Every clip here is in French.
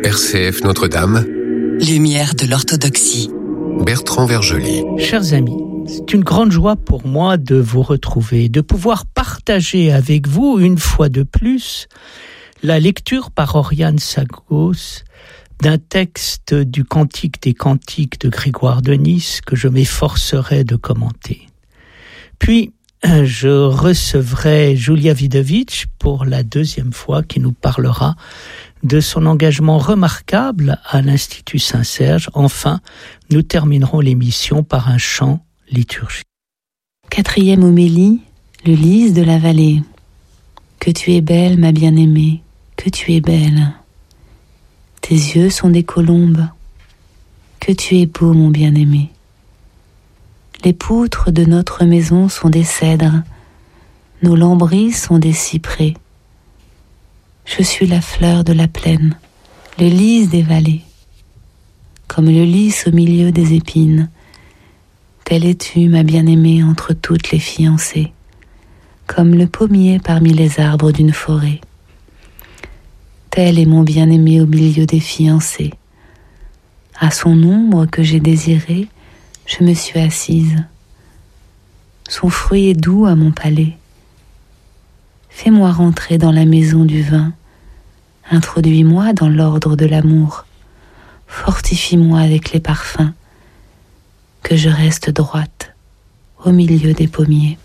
RCF Notre-Dame. Lumière de l'orthodoxie. Bertrand Vergely. Chers amis, c'est une grande joie pour moi de vous retrouver, de pouvoir partager avec vous une fois de plus la lecture par Oriane Sagos d'un texte du Cantique des Cantiques de Grégoire de Nysse que je m'efforcerai de commenter. Puis, je recevrai Julia Widovic pour la deuxième fois qui nous parlera de son engagement remarquable à l'Institut Saint-Serge. Enfin, nous terminerons l'émission par un chant liturgique. 4e homélie, le lys de la vallée. Que tu es belle, ma bien-aimée, que tu es belle. Tes yeux sont des colombes, que tu es beau, mon bien-aimé. Les poutres de notre maison sont des cèdres, nos lambris sont des cyprès. Je suis la fleur de la plaine, le lys des vallées. Comme le lys au milieu des épines, telle es-tu, ma bien-aimée, entre toutes les fiancées, comme le pommier parmi les arbres d'une forêt. Tel est mon bien-aimé au milieu des fiancés. À son ombre que j'ai désiré, je me suis assise. Son fruit est doux à mon palais. Fais-moi rentrer dans la maison du vin. Introduis-moi dans l'ordre de l'amour. Fortifie-moi avec les parfums. Que je reste droite au milieu des pommiers.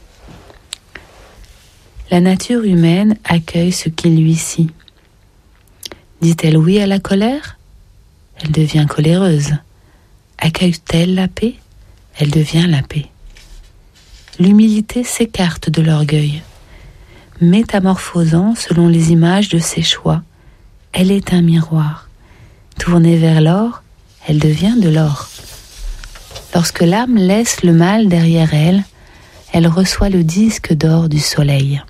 La nature humaine accueille ce qui lui scie. Dit-elle oui à la colère? Elle devient coléreuse. Accueille-t-elle la paix? Elle devient la paix. L'humilité s'écarte de l'orgueil. Métamorphosant selon les images de ses choix, elle est un miroir. Tournée vers l'or, elle devient de l'or. Lorsque l'âme laisse le mal derrière elle, elle reçoit le disque d'or du soleil.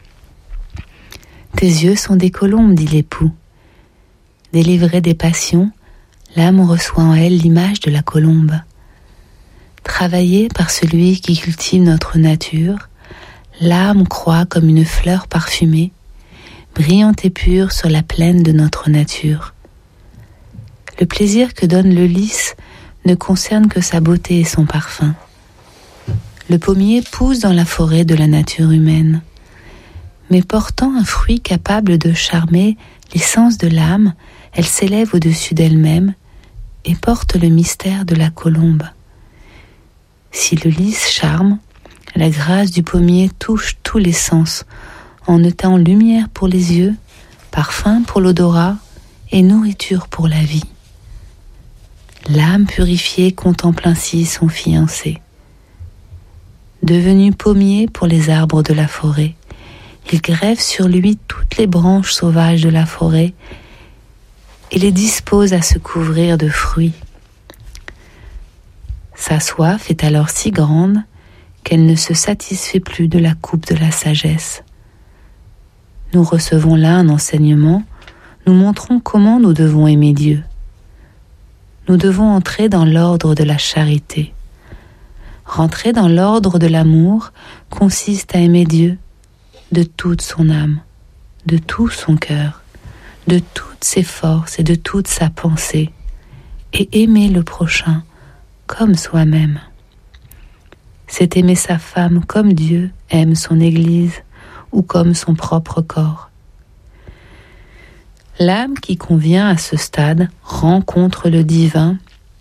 Tes yeux sont des colombes, dit l'époux. Délivrée des passions, l'âme reçoit en elle l'image de la colombe. Travaillée par celui qui cultive notre nature, l'âme croît comme une fleur parfumée, brillante et pure sur la plaine de notre nature. Le plaisir que donne le lys ne concerne que sa beauté et son parfum. Le pommier pousse dans la forêt de la nature humaine, mais portant un fruit capable de charmer les sens de l'âme, elle s'élève au-dessus d'elle-même et porte le mystère de la colombe. Si le lys charme, la grâce du pommier touche tous les sens, en étant lumière pour les yeux, parfum pour l'odorat et nourriture pour la vie. L'âme purifiée contemple ainsi son fiancé. Devenu pommier pour les arbres de la forêt, il greffe sur lui toutes les branches sauvages de la forêt et les dispose à se couvrir de fruits. Sa soif est alors si grande qu'elle ne se satisfait plus de la coupe de la sagesse. Nous recevons là un enseignement, nous montrons comment nous devons aimer Dieu. Nous devons entrer dans l'ordre de la charité. Rentrer dans l'ordre de l'amour consiste à aimer Dieu de toute son âme, de tout son cœur, de toutes ses forces et de toute sa pensée, et aimer le prochain comme soi-même. C'est aimer sa femme comme Dieu aime son Église ou comme son propre corps. L'âme qui convient à ce stade rencontre le divin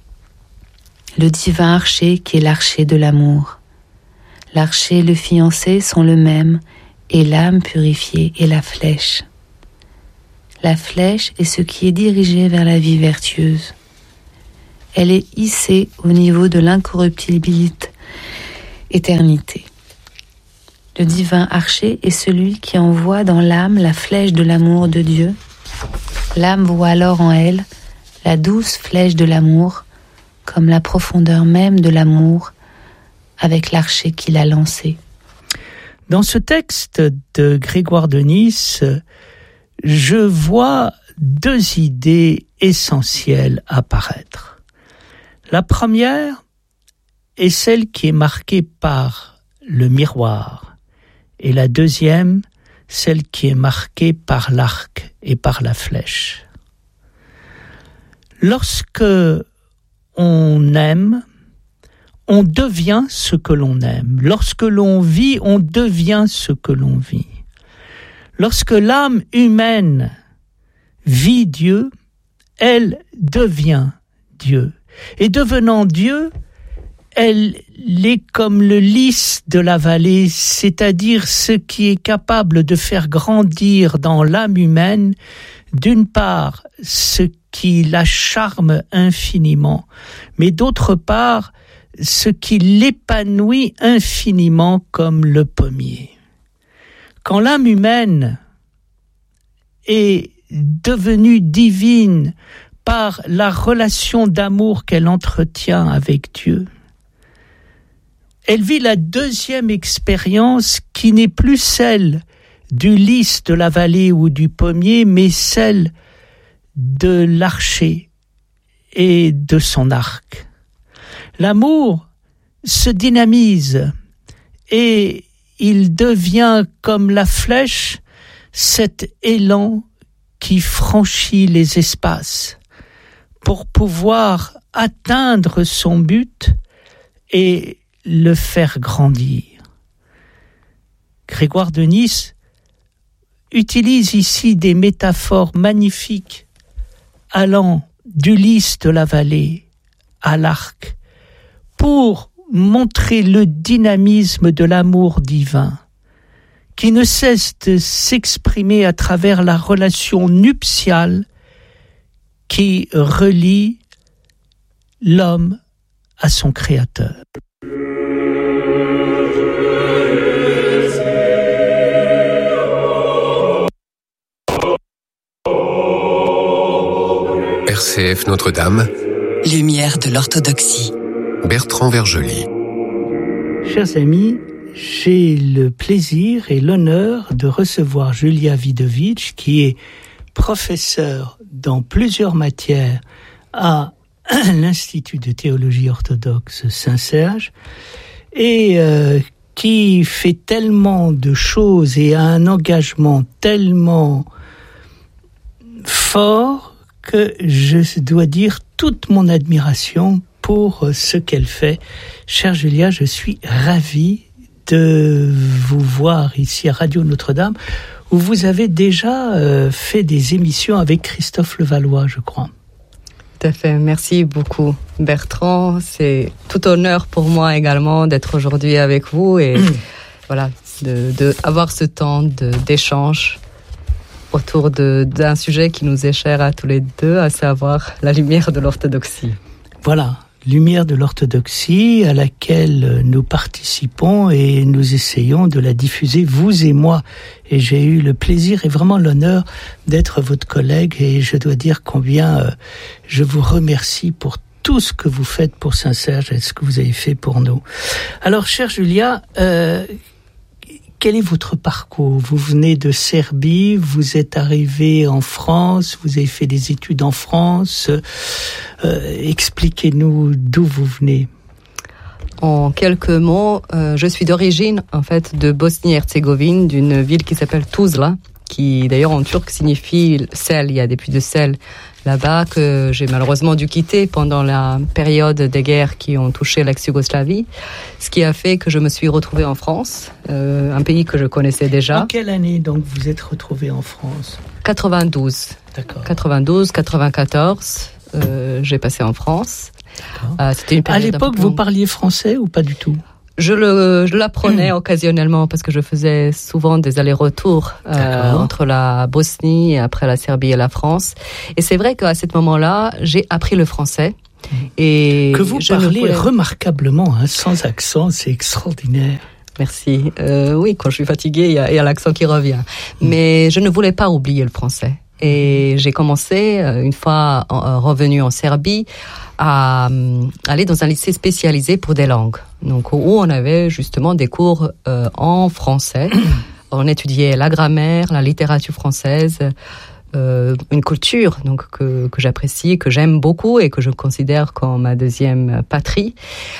archer qui est l'archer de l'amour. L'archer et le fiancé sont le même, et l'âme purifiée est la flèche. La flèche est ce qui est dirigé vers la vie vertueuse. Elle est hissée au niveau de l'incorruptibilité, éternité. Le divin archer est celui qui envoie dans l'âme la flèche de l'amour de Dieu. L'âme voit alors en elle la douce flèche de l'amour, comme la profondeur même de l'amour avec l'archer qui l'a lancé. Dans ce texte de Grégoire de Nysse, je vois deux idées essentielles apparaître. La première est celle qui est marquée par le miroir, et la deuxième, celle qui est marquée par l'arc et par la flèche. Lorsque on aime, on devient ce que l'on aime. Lorsque l'on vit, on devient ce que l'on vit. Lorsque l'âme humaine vit Dieu, elle devient Dieu. Et devenant Dieu, elle est comme le lys de la vallée, c'est-à-dire ce qui est capable de faire grandir dans l'âme humaine, d'une part, ce qui la charme infiniment, mais d'autre part, ce qui l'épanouit infiniment comme le pommier. Quand l'âme humaine est devenue divine par la relation d'amour qu'elle entretient avec Dieu, elle vit la deuxième expérience qui n'est plus celle du lys de la vallée ou du pommier, mais celle de l'archer et de son arc. L'amour se dynamise et il devient comme la flèche, cet élan qui franchit les espaces pour pouvoir atteindre son but et le faire grandir. Grégoire de Nice utilise ici des métaphores magnifiques allant du lys de la vallée à l'arc pour montrer le dynamisme de l'amour divin qui ne cesse de s'exprimer à travers la relation nuptiale qui relie l'homme à son Créateur. RCF Notre-Dame, Lumière de l'orthodoxie. Bertrand Vergely. Chers amis, j'ai le plaisir et l'honneur de recevoir Julia Vidovitch, qui est professeure dans plusieurs matières à l'Institut de théologie orthodoxe Saint-Serge et qui fait tellement de choses et a un engagement tellement fort que je dois dire toute mon admiration pour ce qu'elle fait. Chère Julia, je suis ravi de vous voir ici à Radio Notre-Dame, où vous avez déjà fait des émissions avec Christophe Levallois, je crois. Tout à fait. Merci beaucoup, Bertrand. C'est tout honneur pour moi également d'être aujourd'hui avec vous et voilà, de avoir ce temps d'échange autour d'un sujet qui nous est cher à tous les deux, à savoir la lumière de l'orthodoxie. Voilà, lumière de l'orthodoxie à laquelle nous participons et nous essayons de la diffuser, vous et moi. Et j'ai eu le plaisir et vraiment l'honneur d'être votre collègue et je dois dire combien je vous remercie pour tout ce que vous faites pour Saint-Serge et ce que vous avez fait pour nous. Alors, chère Julia, quel est votre parcours ? Vous venez de Serbie, vous êtes arrivé en France, vous avez fait des études en France. Expliquez-nous d'où vous venez. En quelques mots, je suis d'origine en fait de Bosnie-Herzégovine, d'une ville qui s'appelle Tuzla, qui d'ailleurs en turc signifie sel. Il y a des puits de sel là-bas que j'ai malheureusement dû quitter pendant la période des guerres qui ont touché l'ex-Yougoslavie, ce qui a fait que je me suis retrouvée en France, un pays que je connaissais déjà. En quelle année donc vous êtes retrouvée en France ? 92. D'accord. 92, 94, j'ai passé en France. C'était une période. À l'époque, vous parliez français ou pas du tout ? Je l'apprenais occasionnellement parce que je faisais souvent des allers-retours entre la Bosnie et après la Serbie et la France. Et c'est vrai qu'à ce moment-là, j'ai appris le français. Et que vous parlez remarquablement, sans accent, c'est extraordinaire. Merci. Oui, quand je suis fatiguée, il y a l'accent qui revient. Mais je ne voulais pas oublier le français. Et j'ai commencé, une fois revenue en Serbie, à aller dans un lycée spécialisé pour des langues. Donc, où on avait justement des cours en français. On étudiait la grammaire, la littérature française, une culture donc que j'apprécie, que j'aime beaucoup et que je considère comme ma deuxième patrie.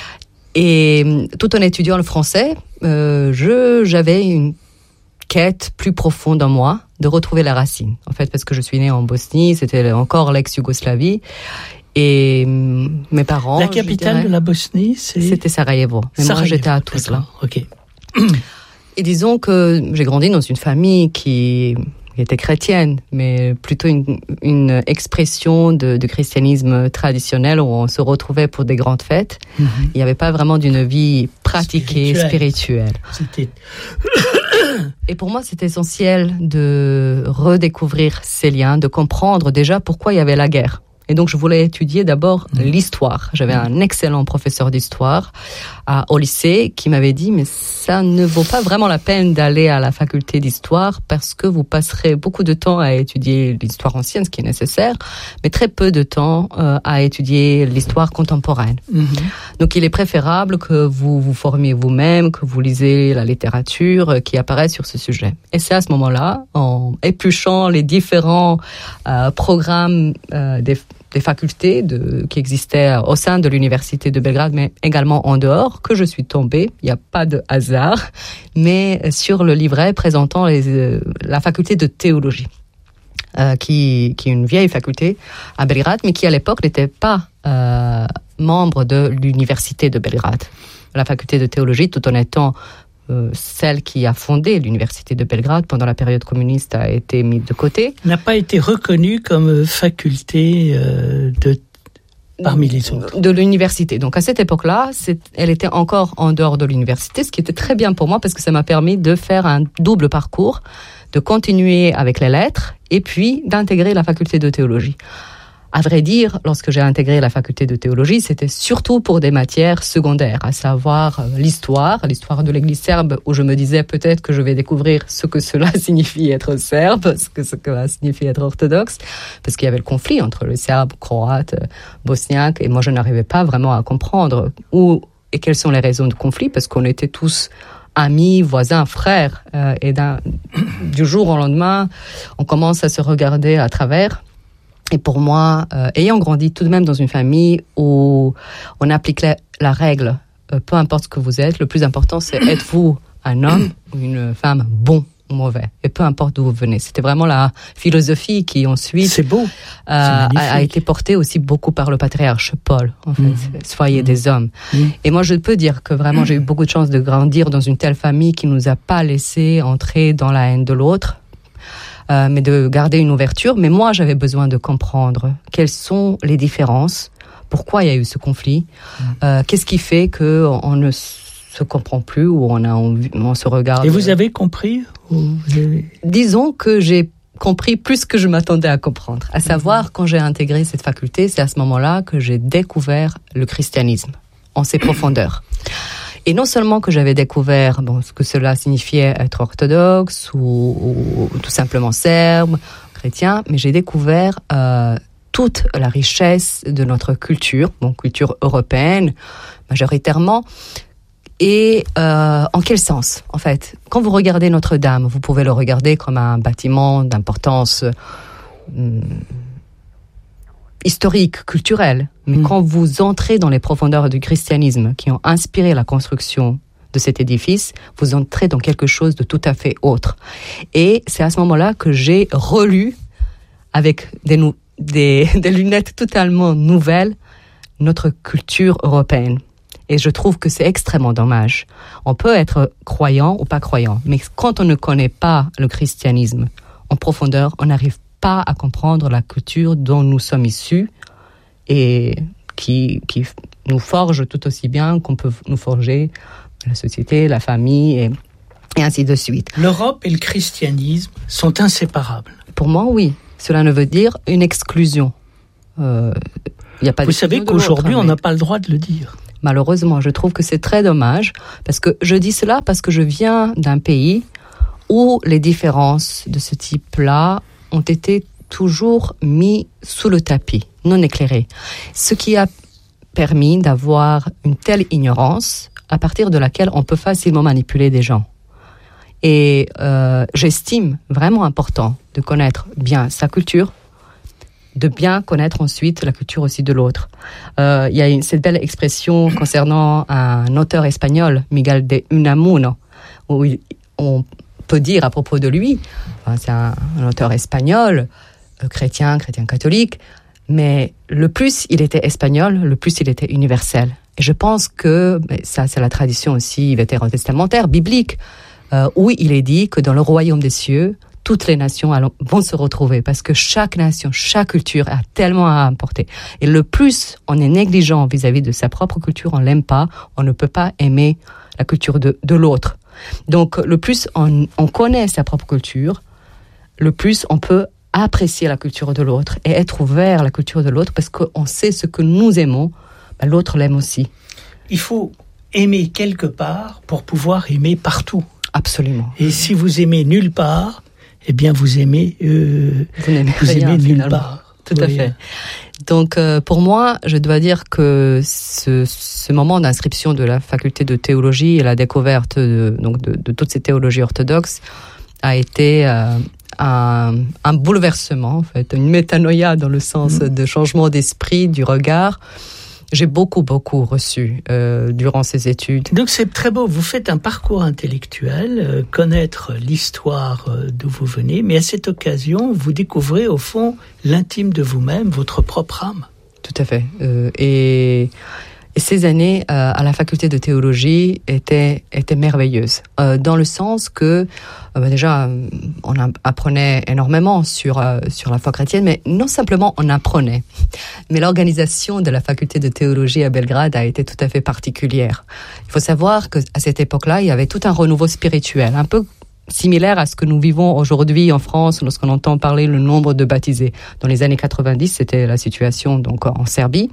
Et tout en étudiant le français, j'avais une quête plus profonde en moi de retrouver la racine. En fait, parce que je suis née en Bosnie, c'était encore l'ex-Yougoslavie. Et mes parents... La capitale de la Bosnie, c'était Sarajevo. Mais moi, j'étais à Tuzla. Ok. Et disons que j'ai grandi dans une famille qui était chrétienne, mais plutôt une expression de christianisme traditionnel où on se retrouvait pour des grandes fêtes. Il n'y avait pas vraiment d'une vie pratiquée, spirituelle. Et pour moi, c'est essentiel de redécouvrir ces liens, de comprendre déjà pourquoi il y avait la guerre. Et donc, je voulais étudier d'abord l'histoire. J'avais un excellent professeur d'histoire au lycée qui m'avait dit « Mais ça ne vaut pas vraiment la peine d'aller à la faculté d'histoire parce que vous passerez beaucoup de temps à étudier l'histoire ancienne, ce qui est nécessaire, mais très peu de temps à étudier l'histoire contemporaine. Donc, il est préférable que vous vous formiez vous-même, que vous lisez la littérature qui apparaît sur ce sujet. » Et c'est à ce moment-là, en épluchant les différents programmes des facultés qui existaient au sein de l'université de Belgrade, mais également en dehors, que je suis tombée, il n'y a pas de hasard, mais sur le livret présentant la faculté de théologie, qui est une vieille faculté à Belgrade, mais qui à l'époque n'était pas membre de l'université de Belgrade. La faculté de théologie, tout en étant celle qui a fondé l'université de Belgrade pendant la période communiste, a été mise de côté. N'a pas été reconnue comme faculté parmi les autres. De l'université. Donc à cette époque-là, elle était encore en dehors de l'université, ce qui était très bien pour moi parce que ça m'a permis de faire un double parcours, de continuer avec les lettres et puis d'intégrer la faculté de théologie. À vrai dire, lorsque j'ai intégré la faculté de théologie, c'était surtout pour des matières secondaires, à savoir l'histoire de l'Église serbe, où je me disais peut-être que je vais découvrir ce que cela signifie être serbe, ce que cela signifie être orthodoxe, parce qu'il y avait le conflit entre les Serbes, Croates, Bosniaques, et moi je n'arrivais pas vraiment à comprendre où et quelles sont les raisons de conflit, parce qu'on était tous amis, voisins, frères, et du jour au lendemain, on commence à se regarder à travers. Et pour moi, ayant grandi tout de même dans une famille où on applique la règle, peu importe ce que vous êtes, le plus important c'est êtes-vous un homme ou une femme bon ou mauvais, et peu importe d'où vous venez. C'était vraiment la philosophie qui ensuite c'est beau. A été portée aussi beaucoup par le patriarche Paul, en fait, soyez des hommes. Et moi je peux dire que vraiment j'ai eu beaucoup de chance de grandir dans une telle famille qui nous a pas laissé entrer dans la haine de l'autre, mais de garder une ouverture. Mais moi, j'avais besoin de comprendre quelles sont les différences, pourquoi il y a eu ce conflit, qu'est-ce qui fait qu'on ne se comprend plus ou on se regarde. Et vous avez compris Disons que j'ai compris plus que je m'attendais à comprendre. À savoir, quand j'ai intégré cette faculté, c'est à ce moment-là que j'ai découvert le christianisme en ses profondeurs. Et non seulement que j'avais découvert ce que cela signifiait être orthodoxe ou tout simplement serbe, chrétien, mais j'ai découvert toute la richesse de notre culture, culture européenne majoritairement. Et en quel sens, en fait? Quand vous regardez Notre-Dame, vous pouvez le regarder comme un bâtiment d'importance historique, culturel. Mais quand vous entrez dans les profondeurs du christianisme qui ont inspiré la construction de cet édifice, vous entrez dans quelque chose de tout à fait autre. Et c'est à ce moment-là que j'ai relu, avec des lunettes totalement nouvelles, notre culture européenne. Et je trouve que c'est extrêmement dommage. On peut être croyant ou pas croyant, mais quand on ne connaît pas le christianisme en profondeur, on n'arrive pas à comprendre la culture dont nous sommes issus et qui nous forge tout aussi bien qu'on peut nous forger la société, la famille et ainsi de suite. L'Europe et le christianisme sont inséparables. Pour moi, oui. Cela ne veut dire une exclusion. Y a pas Vous savez qu'aujourd'hui, on n'a pas le droit de le dire. Malheureusement, je trouve que c'est très dommage, parce que je dis cela parce que je viens d'un pays où les différences de ce type-là ont été toujours mis sous le tapis, non éclairées. Ce qui a permis d'avoir une telle ignorance à partir de laquelle on peut facilement manipuler des gens. Et j'estime vraiment important de connaître bien sa culture, de bien connaître ensuite la culture aussi de l'autre. Il y a cette belle expression concernant un auteur espagnol, Miguel de Unamuno, où on peut dire à propos de lui. C'est un auteur espagnol, chrétien catholique, mais le plus il était espagnol, le plus il était universel. Et je pense que ça, c'est la tradition aussi vétérotestamentaire, biblique, où il est dit que dans le royaume des cieux, toutes les nations vont se retrouver parce que chaque nation, chaque culture a tellement à apporter. Et le plus on est négligent vis-à-vis de sa propre culture, on l'aime pas, on ne peut pas aimer la culture de l'autre. Donc le plus on connaît sa propre culture, le plus on peut apprécier la culture de l'autre et être ouvert à la culture de l'autre parce qu'on sait ce que nous aimons, l'autre l'aime aussi. Il faut aimer quelque part pour pouvoir aimer partout. Absolument. Et si vous aimez nulle part, eh bien vous aimez rien, nulle part. Tout à fait. Donc pour moi, je dois dire que ce moment d'inscription de la faculté de théologie et la découverte de toutes ces théologies orthodoxes a été un bouleversement, en fait, une métanoïa dans le sens de changement d'esprit, du regard. J'ai beaucoup reçu durant ces études. Donc c'est très beau, vous faites un parcours intellectuel, connaître l'histoire d'où vous venez, mais à cette occasion, vous découvrez au fond l'intime de vous-même, votre propre âme. Tout à fait. Et ces années à la faculté de théologie étaient merveilleuses, dans le sens que déjà on apprenait énormément sur la foi chrétienne, mais non simplement on apprenait, mais l'organisation de la faculté de théologie à Belgrade a été tout à fait particulière. Il faut savoir que à cette époque-là, il y avait tout un renouveau spirituel, un peu similaire à ce que nous vivons aujourd'hui en France lorsqu'on entend parler le nombre de baptisés. Dans les années 90, c'était la situation donc en Serbie.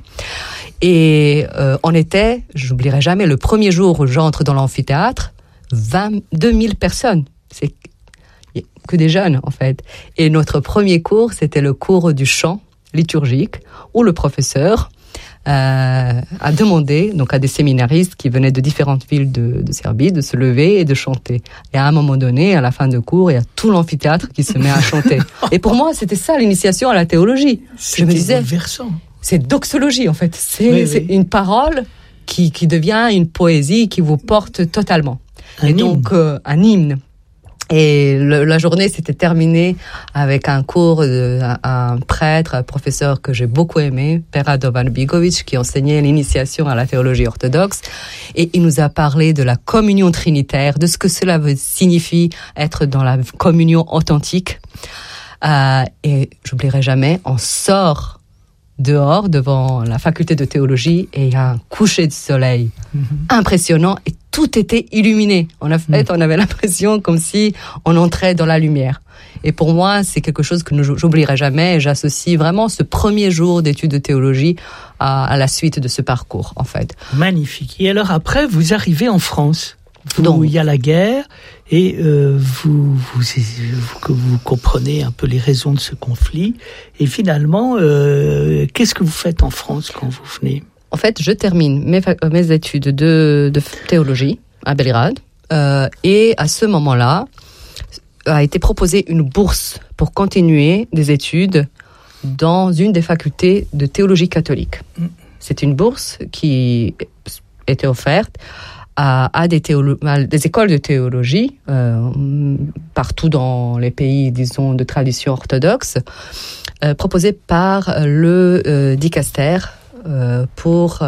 Et on était, j'oublierai jamais, le premier jour où j'entre dans l'amphithéâtre, 22 000 personnes. C'est que des jeunes, en fait. Et notre premier cours, c'était le cours du chant liturgique, où le professeur a demandé donc à des séminaristes qui venaient de différentes villes de Serbie de se lever et de chanter. Et à un moment donné, à la fin de cours, il y a tout l'amphithéâtre qui se met à chanter. Et pour moi, c'était ça l'initiation à la théologie. C'était je me disais, bouleversant. C'est doxologie en fait. C'est une parole qui devient une poésie qui vous porte totalement. Donc un hymne. Et la journée s'était terminée avec un cours d'un prêtre, un professeur que j'ai beaucoup aimé, Père Radovan Bigovic, qui enseignait l'initiation à la théologie orthodoxe. Et il nous a parlé de la communion trinitaire, de ce que cela signifie être dans la communion authentique. Et j'oublierai jamais, on sort dehors devant la faculté de théologie et il y a un coucher de soleil impressionnant et tout était illuminé. On avait l'impression comme si on entrait dans la lumière. Et pour moi, c'est quelque chose que j'oublierai jamais et j'associe vraiment ce premier jour d'études de théologie à la suite de ce parcours, en fait. Magnifique. Et alors après, vous arrivez en France. Donc, il y a la guerre et vous comprenez un peu les raisons de ce conflit. Et finalement, qu'est-ce que vous faites en France quand vous venez ? En fait, je termine mes études de théologie à Belgrade. Et à ce moment-là, a été proposée une bourse pour continuer des études dans une des facultés de théologie catholique. C'est une bourse qui était offerte à des écoles de théologie partout dans les pays, disons, de tradition orthodoxe, proposée par le dicaster pour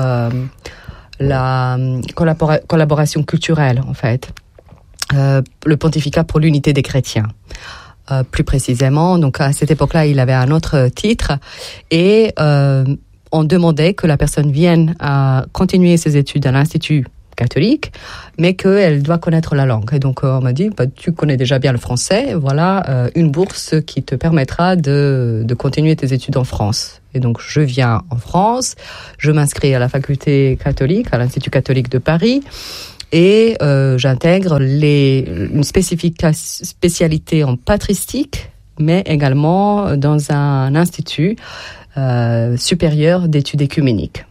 la collaboration culturelle, en fait. Le pontificat pour l'unité des chrétiens. Plus précisément, donc à cette époque-là, il avait un autre titre et on demandait que la personne vienne à continuer ses études à l'Institut catholique, mais qu'elle doit connaître la langue. Et donc, on m'a dit, tu connais déjà bien le français, voilà une bourse qui te permettra de continuer tes études en France. Et donc, je viens en France, je m'inscris à la faculté catholique, à l'Institut catholique de Paris, et j'intègre une spécialité en patristique, mais également dans un institut supérieur d'études écuméniques.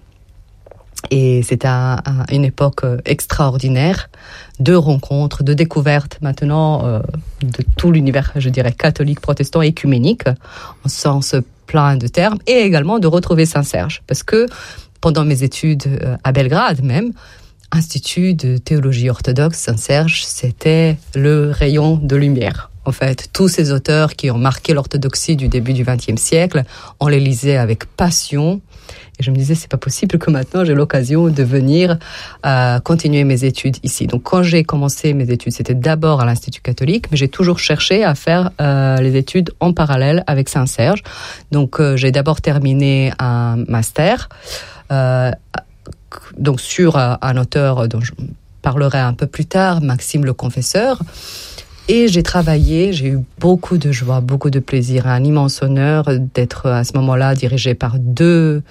Et c'est une époque extraordinaire de rencontres, de découvertes maintenant de tout l'univers, je dirais, catholique, protestant, écuménique, en sens plein de termes, et également de retrouver Saint-Serge. Parce que pendant mes études à Belgrade même, Institut de théologie orthodoxe Saint-Serge, c'était le rayon de lumière. En fait, tous ces auteurs qui ont marqué l'orthodoxie du début du XXe siècle, on les lisait avec passion. Et je me disais, c'est pas possible que maintenant j'ai l'occasion de venir continuer mes études ici. Donc, quand j'ai commencé mes études, c'était d'abord à l'Institut catholique, mais j'ai toujours cherché à faire les études en parallèle avec Saint-Serge. Donc, j'ai d'abord terminé un master, donc sur un auteur dont je parlerai un peu plus tard, Maxime le Confesseur. Et j'ai eu beaucoup de joie, beaucoup de plaisir, un immense honneur d'être à ce moment-là dirigée par deux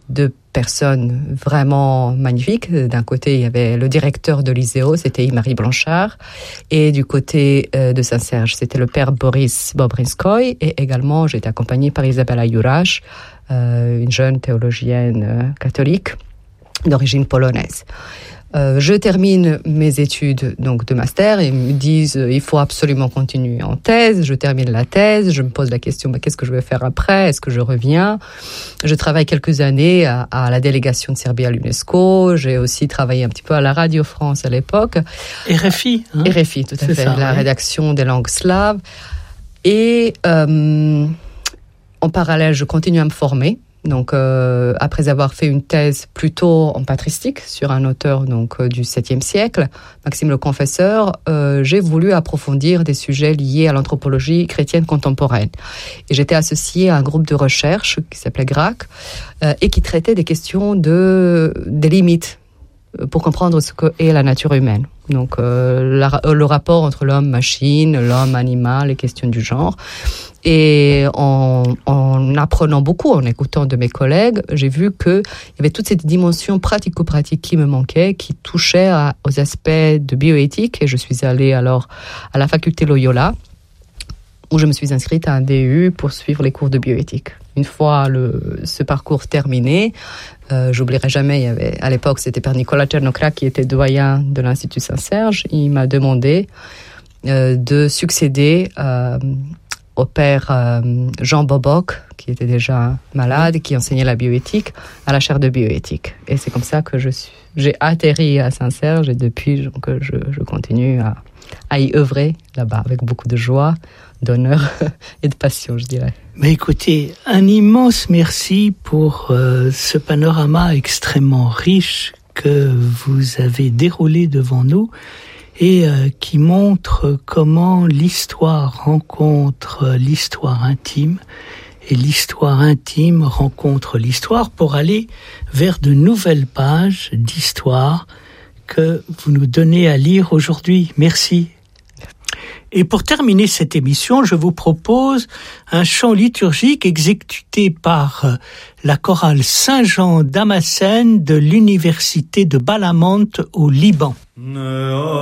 personnes vraiment magnifiques. D'un côté, il y avait le directeur de l'ISEO, c'était Yves-Marie Blanchard, et du côté de Saint-Serge, c'était le père Boris Bobrinskoy, et également j'étais accompagnée par Isabella Jurasz, une jeune théologienne catholique d'origine polonaise. Je termine mes études donc de master et ils me disent il faut absolument continuer en thèse. Je termine la thèse, je me pose la question qu'est-ce que je vais faire après? Est-ce que je reviens? Je travaille quelques années à la délégation de Serbie à l'UNESCO. J'ai aussi travaillé un petit peu à la Radio France à l'époque. RFI, hein? RFI, tout à fait. La rédaction des langues slaves. Et en parallèle, je continue à me former. Donc, après avoir fait une thèse plutôt en patristique sur un auteur donc du 7e siècle, Maxime le Confesseur, j'ai voulu approfondir des sujets liés à l'anthropologie chrétienne contemporaine. Et j'étais associée à un groupe de recherche qui s'appelait GRAC et qui traitait des questions des limites pour comprendre ce qu'est la nature humaine. Donc, le rapport entre l'homme-machine, l'homme-animal, les questions du genre. Et en apprenant beaucoup, en écoutant de mes collègues, j'ai vu qu'il y avait toute cette dimension pratico-pratique qui me manquait, qui touchait aux aspects de bioéthique. Et je suis allée alors à la faculté Loyola, où je me suis inscrite à un DU pour suivre les cours de bioéthique. Une fois ce parcours terminé, j'oublierai jamais, à l'époque, c'était Père Nicolas Tchernokra qui était doyen de l'Institut Saint-Serge. Il m'a demandé de succéder au père Jean Boboc, qui était déjà malade, qui enseignait la bioéthique, à la chaire de bioéthique. Et c'est comme ça que j'ai atterri à Saint-Serge et depuis, donc, je continue à y œuvrer là-bas avec beaucoup de joie, d'honneur et de passion, je dirais. Mais écoutez, un immense merci pour ce panorama extrêmement riche que vous avez déroulé devant nous et qui montre comment l'histoire rencontre l'histoire intime et l'histoire intime rencontre l'histoire pour aller vers de nouvelles pages d'histoire que vous nous donnez à lire aujourd'hui. Merci. Et pour terminer cette émission, je vous propose un chant liturgique exécuté par la chorale Saint-Jean Damascène de l'université de Balamante au Liban.